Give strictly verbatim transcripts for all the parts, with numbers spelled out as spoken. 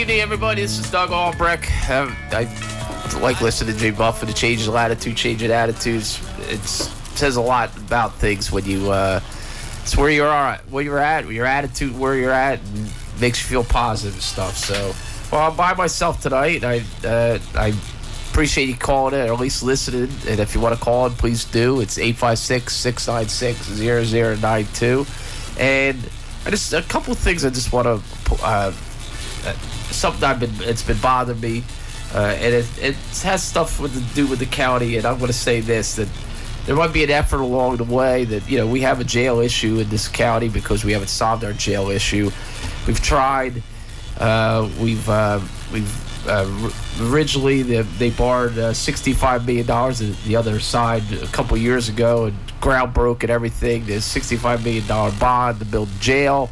Good evening, everybody. This is Doug Albrecht. Um, I like listening to Jay Buffett. It changes attitude, changing attitudes. It says a lot about things when you. Uh, it's where you are, where you're at, your attitude, where you're at, and makes you feel positive and stuff. So, well, I'm by myself tonight. I uh, I appreciate you calling in, or at least listening. And if you want to call in, please do. It's eight five six, six nine six, zero zero nine two. And I just a couple of things I just want to. Uh, something I've been it's been bothering me, uh, and it, it has stuff with to do with the county. And I'm going to say this, that there might be an effort along the way that, you know, we have a jail issue in this county because we haven't solved our jail issue. We've tried. Uh, we've uh, we've uh, originally they, they borrowed uh, sixty-five million dollars at the other side a couple years ago, and ground broke and everything. There's sixty-five million dollars bond to build jail,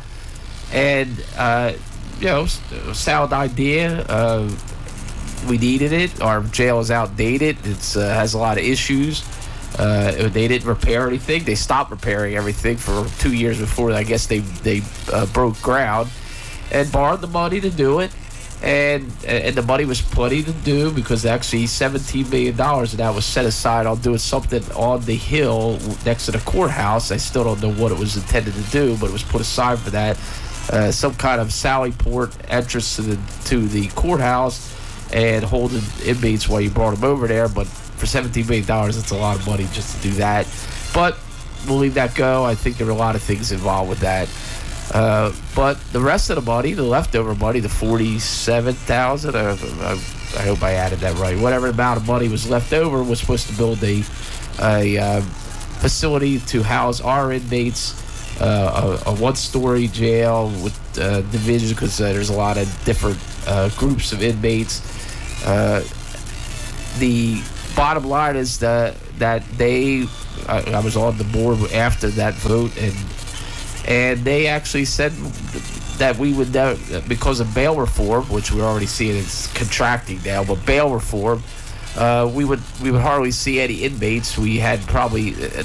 and uh, you know, sound idea. Uh, we needed it. Our jail is outdated. It's uh, has a lot of issues. Uh, they didn't repair anything. They stopped repairing everything for two years before. I guess they they uh, broke ground and borrowed the money to do it. And and the money was plenty to do, because actually seventeen million dollars of that was set aside on doing something on the hill next to the courthouse. I still don't know what it was intended to do, but it was put aside for that. Uh, some kind of Sally Port entrance to the to the courthouse and holding inmates while you brought them over there. But for seventeen million dollars, that's a lot of money just to do that. But we'll leave that go. I think there are a lot of things involved with that. Uh, but the rest of the money, the leftover money, the forty-seven thousand dollars, I, I, I hope I added that right. Whatever amount of money was left over was supposed to build a, a uh, facility to house our inmates. Uh, a, a one-story jail with uh, divisions, because uh, there's a lot of different uh, groups of inmates. Uh, the bottom line is that that they, I, I was on the board after that vote, and and they actually said that we would, uh, because of bail reform, which we're already seeing it's contracting now, but bail reform, uh, we would we would hardly see any inmates. We had probably